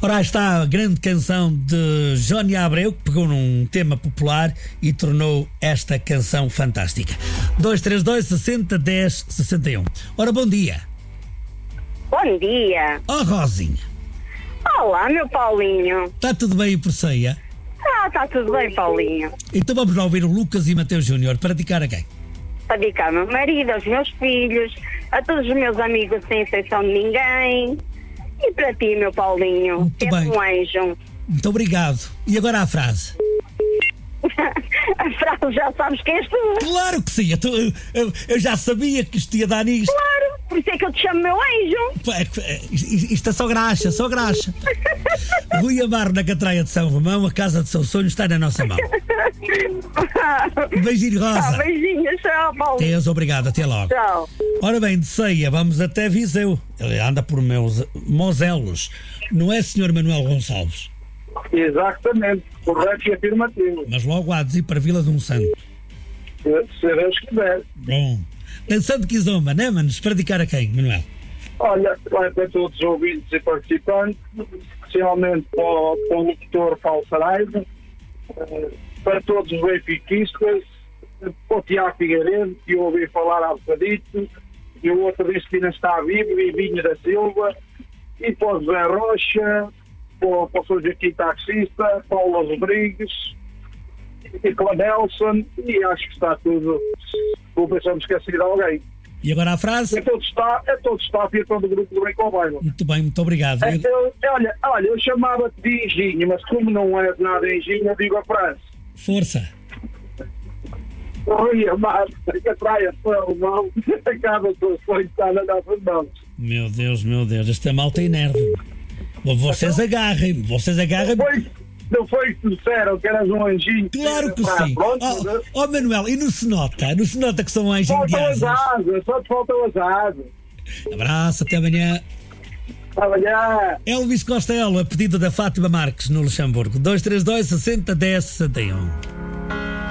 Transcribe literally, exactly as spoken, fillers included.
Ora, aí está a grande canção de Johnny Abreu, que pegou num tema popular e tornou esta canção fantástica. dois três dois, sessenta, dez, sessenta e um. Ora, bom dia. Bom dia. Oh, Rosinha. Olá, meu Paulinho. Está tudo bem por ceia? Ah, está tudo bem, Paulinho. Então vamos lá ouvir o Lucas e Mateus Júnior. Para dedicar a quem? Para dedicar ao meu marido, aos meus filhos, a todos os meus amigos sem exceção de ninguém. E para ti, meu Paulinho. Muito que bem. És um anjo. Muito obrigado. E agora a frase? A frase já sabes que és tu. Claro que sim. Eu, tô- eu- eu- eu já sabia que isto ia dar nisto. Claro, por isso é que eu te chamo meu anjo. Pá, é que- é, Isto isto é só graxa, só graxa. Rui Amaro na Catraia de São Romão, a casa de seu sonho está na nossa mão. Beijinho, Tá, Rosa. beijinhos, tchau, Paulinho. Deus, obrigado, até logo. Tchau. Ora bem, de ceia, vamos até Viseu. Ele anda por meus Moselos. Não é, senhor Manuel Gonçalves? Exatamente, correto e afirmativo. Mas logo há de ir para Vila de um Santo. Se se Deus quiser. Bom. Dançando Kizomba, né, manos? Para dedicar a quem, Manuel? Olha, vai para todos os ouvintes e participantes, especialmente para o, para o locutor Paulo Saraiva, eh, para todos os benfiquistas, para o Tiago Figueiredo, que eu ouvi falar há bocadito, e o outro disse que ainda está vivo, e Vinho da Silva, e para o José Rocha, para, o- para o Sr. Joaquim Taxista, Paulo Rodrigues, e com a Nelson, e acho que está tudo. Vou ver se eu me esqueci de alguém. E agora a frase? É todo staff, é todo staff e é todo o grupo do Bem com o Bairro. Muito bem, muito obrigado. É, eu, olha, olha, eu chamava-te de engenho, mas como não é nada engenho, eu digo a frase. Força. Oi, amado, que a praia foi o mal, acaba com o sonho de estar nas nossas mãos. Meu Deus, meu Deus, esta malta é nerd. Bom, vocês agarrem, vocês agarrem. Foi, não foi que disseram que eras um anjinho? Claro que Ah, sim. Pronto, né? Oh, oh, Manuel, e não se nota? Não se nota que são anjos de Faltam as asas? asas, só te faltam as asas. Abraço, até amanhã. Amanhã. Elvis Costello, a pedido da Fátima Marques, no Luxemburgo. dois três dois, sessenta, dez, sessenta e um.